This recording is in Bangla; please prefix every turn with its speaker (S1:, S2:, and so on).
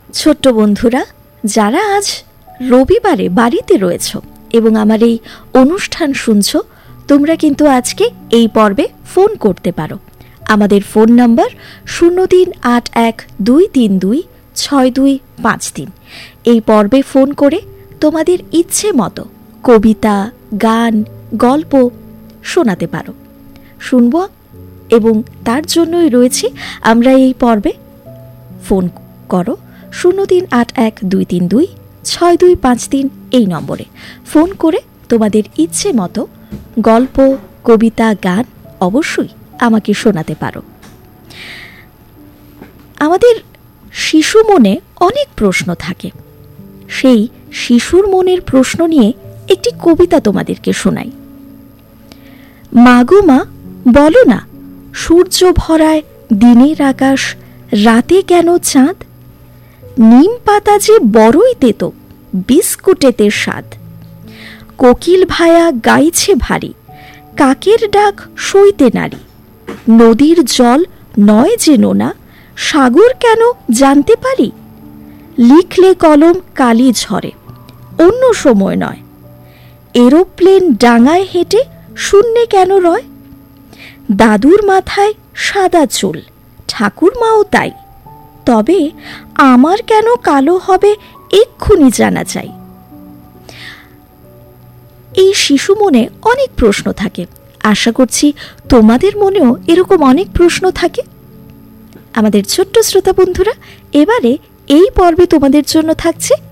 S1: ছোট্ট বন্ধুরা, যারা আজ রবিবারে বাড়িতে রয়েছ এবং আমার এই অনুষ্ঠান শুনছ, তোমরা কিন্তু আজকে এই পর্বে ফোন করতে পারো। আমাদের ফোন নম্বর 0381232625। এই পর্বে ফোন করে তোমাদের ইচ্ছে মতো কবিতা, গান, গল্প শোনাতে পারো। শুনব এবং তার জন্যই রয়েছি আমরা এই পর্বে। ফোন করো 0381232625 এই নম্বরে। ফোন করে তোমাদের ইচ্ছে মতো গল্প, কবিতা, গান অবশ্যই আমাকে শোনাতে পারো। আমাদের শিশু মনে অনেক প্রশ্ন থাকে। সেই শিশুর মনের প্রশ্ন নিয়ে একটি কবিতা তোমাদেরকে শোনাই। মাগো মা, বলো না, সূর্য ভরায় দিনের আকাশ, রাতে কেন চাঁদ? নিম পাতা যে বড়ই তেতো, বিস্কুটেতে স্বাদ। কোকিল ভায়া গাইছে ভারী, কাকের ডাক সইতে নারী। নদীর জল নয় যে নোনা, সাগর কেন জানতে পারি? লিখলে কলম কালি ঝরে, অন্য সময় নয়। এরোপ্লেন ডাঙায় হেঁটে শূন্যে কেন রয়? দাদুর মাথায় সাদা চুল, ঠাকুরমাও তাই। তবে আমার কেন কালো হবে এক্ষুনি জানা চাই। এই শিশু মনে অনেক প্রশ্ন থাকে। আশা করছি তোমাদের মনেও এরকম অনেক প্রশ্ন থাকে। আমাদের ছোট্ট শ্রোতা বন্ধুরা, এবারে এই পর্বে তোমাদের জন্য থাকছে